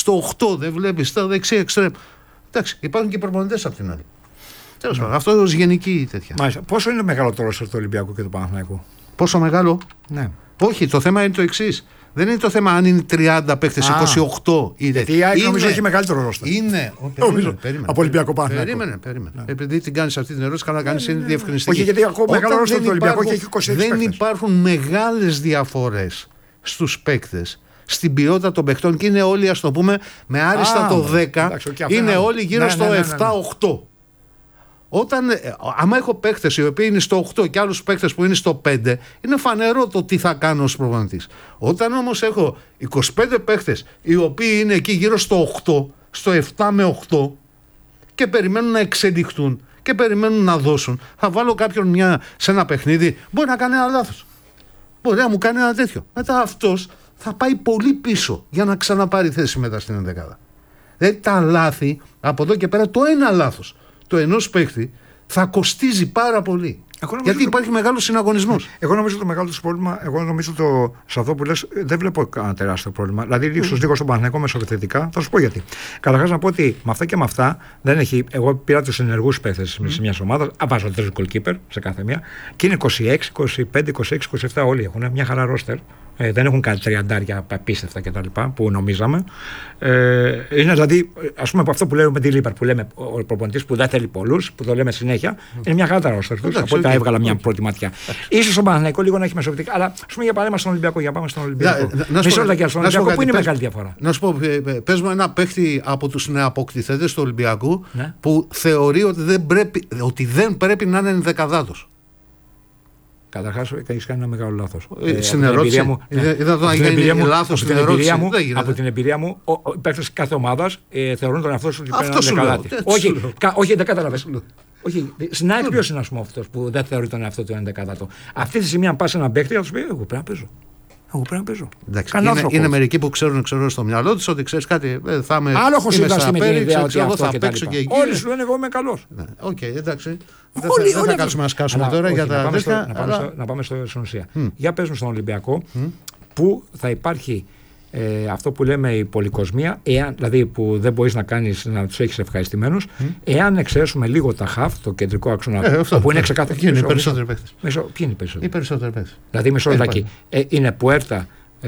στο 8 δεν βλέπεις τα δεξιά εξτρέμ. Εντάξει, υπάρχουν και προπονητές απ' την άλλη. Τέλος πάντων, αυτό ως γενική τέτοια. Μάλιστα. Πόσο είναι μεγάλο το ρόστερ του Ολυμπιακού και του Παναθηναϊκού? Πόσο μεγάλο? Ναι. Όχι, το θέμα είναι το εξής. Δεν είναι το θέμα αν είναι 30 παίχτες, 28 ή δεν. Γιατί η ΑΕΚ νομίζω έχει μεγαλύτερο ρόστερ. Είναι. Περίμενε. Από Ολυμπιακό Παναθηναϊκό. Περίμενε. Επειδή την κάνεις αυτή την ερώτηση, καλά κάνεις, είναι διευκρινιστική. Όχι, γιατί ακόμα μεγάλο ρόστερ του Ολυμπιακού και έχει 26 παίχτες. Δεν υπάρχουν μεγάλες διαφορές στους παίκτες, στην ποιότητα των παιχτών και είναι όλοι, ας το πούμε, με άριστα το 10, είναι όλοι γύρω στο 7-8. Άμα έχω παίκτες οι οποίοι είναι στο 8 και άλλους παίκτες που είναι στο 5, είναι φανερό το τι θα κάνω ως προπονητής. Όταν όμως έχω 25 παίκτες οι οποίοι είναι εκεί γύρω στο 8, στο 7 με 8 και περιμένουν να εξελιχθούν και περιμένουν να δώσουν, θα βάλω κάποιον σε ένα παιχνίδι, μπορεί να κάνει ένα λάθος. Μπορεί να μου κάνει ένα τέτοιο. Μετά αυτός θα πάει πολύ πίσω για να ξαναπάρει θέση μετά στην ενδεκάδα. Δηλαδή τα λάθη από εδώ και πέρα, το ένα λάθος το ενός παίχτη θα κοστίζει πάρα πολύ. Γιατί υπάρχει μεγάλος συναγωνισμός. Εγώ νομίζω το μεγάλο του πρόβλημα, σε αυτό που λες, δεν βλέπω κανένα τεράστιο πρόβλημα. Δηλαδή, ίσως λίγο στον Παναθηναϊκό μεσοεπιθετικά. Θα σου πω γιατί. Καταρχάς, να πω ότι με αυτά και με αυτά δεν έχει. Εγώ πήρα τους ενεργούς παίχτες σε μια ομάδα, βάζω 3 goalkeeper σε κάθε μία και είναι 26, 25, 26, 27 όλοι έχουν. Μια χαρά ρόστερ. Δεν έχουν κάνει 30 απίστευτα κτλ. Που νομίζαμε. Είναι δηλαδή, ας πούμε, από αυτό που λέμε με τη Λίπαρ, που λέμε ο προπονητής που δεν θέλει πολλούς, που το λέμε συνέχεια, είναι μια χαρά ρόστερ. Από τα έβγαλα μια πρώτη ματιά. Ίσως στον Παναθηναϊκό λίγο να έχει μεσοπτικά, αλλά ας πούμε για παράδειγμα στον Ολυμπιακό. Για πάμε στον Ολυμπιακό. Μισό λεπτό στον Ολυμπιακό, πού είναι η μεγάλη διαφορά? Να σου πω, πες μου ένα παίχτη από τους νεοαποκτηθέντες του Ολυμπιακού που θεωρεί ότι δεν πρέπει να είναι ενδεκαδάτος. Καταρχάς, έχεις κάνει ένα μεγάλο λάθος. Στην ερώτηση μου, είδα το να γίνει λάθος στην ερώτηση. Από την εμπειρία μου, οι παίκτες κάθε ομάδας θεωρούν τον εαυτό σου ότι πρέπει να είναι δεκαδάτη. Όχι, δεν κατάλαβες. Όχι, στην ΑΕΚ ποιος είναι αυτός που δεν θεωρεί τον εαυτό του ένα δεκαδάτο? Αυτή τη στιγμή, αν πας σε έναν παίκτη, θα του πει: εγώ πρέπει να παίζω. Είναι μερικοί που ξέρουν στο μυαλό τους ότι ξέρεις κάτι, θα είμαι. Άλλο έχω συμβάσει με την ιδέα ότι εγώ θα παίξω και εκεί. Όλοι σου λένε: εγώ είμαι καλός. Οκ, εντάξει. Δεν θα κάτσουμε να σκάσουμε τώρα για τα τέτοια. Να πάμε στην ουσία. Για πες μου στον Ολυμπιακό που θα υπάρχει αυτό που λέμε η πολυκοσμία, δηλαδή που δεν μπορείς να τους έχεις ευχαριστημένους, εάν εξαιρέσουμε λίγο τα χαφ, το κεντρικό άξονα, που είναι ξεκάθαρο. Ποιοι είναι οι περισσότεροι παίκτες? Ποιοι είναι οι περισσότεροι? Οι περισσότεροι παίκτες. Δηλαδή μισό λεπτάκι. Είναι Πουέρτα,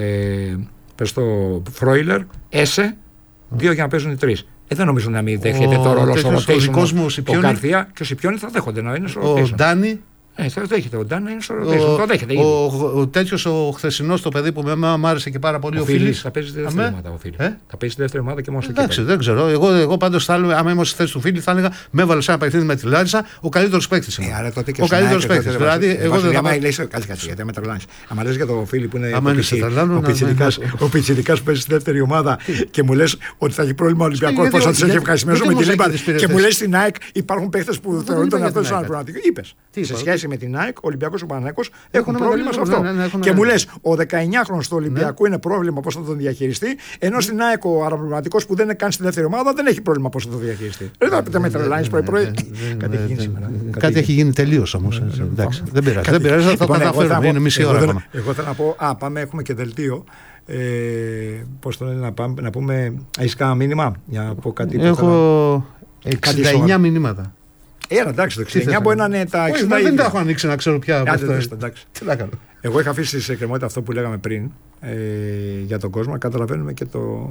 Φρόιλερ, Έσε, 2 για να παίζουν οι 3. Δεν νομίζω να μην δέχεται το ρόλο στο rotation. Ο Καρδία και ο Σιπιόνι θα δέχονται να είναι στο rotation. Ο Ντάνι. Θα δέχεται. Ο Ντάνι είναι στο rotation. Το δέχεται. Ο χθεσινός το παιδί που μου άρεσε και πάρα πολύ, ο Φίλης. Θα παίζει τη δεύτερη ομάδα. Θα παίζει τη δεύτερη ομάδα και μόνο στο κύπελλο. Εντάξει, δεν ξέρω. Εγώ πάντως θα έλεγα, άμα ήμουν στη θέση του Φίλη, θα έλεγα με έβαλε σε ένα παιχνίδι με τη Λάρισα ο καλύτερος παίκτης. Ο καλύτερος παίκτης. Δηλαδή, εγώ δεν θα πάω. Γιατί με τρελάνει. Αν λες για τον Φίλη που είναι ο πιτσιρικάς που παίζει στη δεύτερη ομάδα και μου λες ότι θα έχει πρόβλημα ο Ολυμπιακός, πώς θα τους έχει ευχαριστημένους με τη Λίμπαρ και μου λες στην ΑΕΚ υπάρχουν παίκτες που θεωρούν τον εαυτό τους αναπληρωματικό. Είπες. Σε σχέση με την ΑΕΚ, ο Ολυμπιακός και ο Παναθηναϊκός έχουν πρόβλημα σε αυτό. Και μου λες, ο 19χρονος του Ολυμπιακού είναι πρόβλημα πώς θα τον διαχειριστεί, ενώ στην ΑΕΚ ο αναπληρωματικός που δεν είναι καν στη δεύτερη ομάδα δεν έχει πρόβλημα πώς θα το διαχειριστεί. Δεν με τρελάνεις πρωί-πρωί. Κάτι έχει γίνει σήμερα. Κάτι έχει γίνει τελείως όμως. Δεν πειράζει, θα το καταφέρουμε. Είναι μισή ώρα ακόμα. Εγώ θέλω να πω, πάμε, έχουμε και δελτίο. Πώς το λένε, να πούμε, έχεις κανένα μήνυμα για να πω κάτι? Έχω 69 μηνύματα. Εντάξει, το 69 μπορεί να είναι τα 60. Δεν τα έχω ανοίξει να ξέρω πια. Τι να κάνω. Εγώ είχα αφήσει σε εκκρεμότητα αυτό που λέγαμε πριν για τον κόσμο. Καταλαβαίνουμε και το.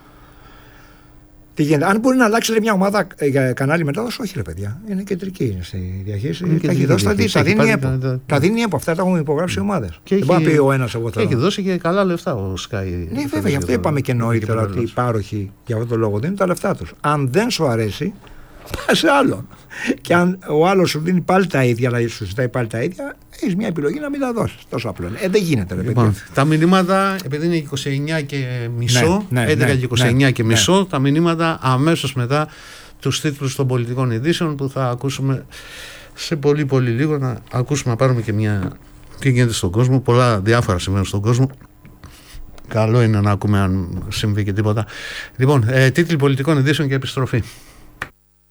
Τι γίνεται. Αν μπορεί να αλλάξει μια ομάδα για κανάλι μετάδοση, όχι ρε παιδιά. Είναι κεντρική στη διαχείριση. Τα δίνει από αυτά, τα έχουν υπογράψει οι ομάδες. Δεν μπορεί να πει ο ένας εγώ θέλω. Έχει δώσει και καλά λεφτά ο Sky. Ναι, βέβαια, γι' αυτό είπαμε και νωρίτερα ότι οι πάροχοι για αυτόν τον λόγο δίνουν τα λεφτά τους. Αν δεν σου αρέσει, πα σε άλλον. Και αν ο άλλος σου δίνει πάλι τα ίδια, δηλαδή σου ζητάει πάλι τα ίδια, έχεις μια επιλογή να μην τα δώσεις. Τόσο απλό είναι. Δεν γίνεται. Λοιπόν, τα μηνύματα, επειδή είναι 29 και μισό, 11 και 29 και μισό, τα μηνύματα αμέσως μετά τους τίτλους των πολιτικών ειδήσεων που θα ακούσουμε σε πολύ πολύ λίγο. Να ακούσουμε, να πάρουμε και μια. Τι γίνεται στον κόσμο. Πολλά διάφορα συμβαίνουν στον κόσμο. Καλό είναι να ακούμε αν συμβεί και τίποτα. Λοιπόν, τίτλοι πολιτικών ειδήσεων και επιστροφή.